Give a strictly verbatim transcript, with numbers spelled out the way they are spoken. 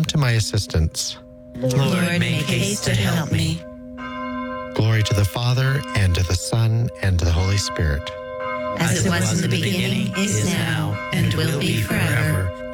to my assistance. Lord, make haste to help me. Glory to the Father, and to the Son, and to the Holy Spirit. As it was in the beginning, is now, and will be forever.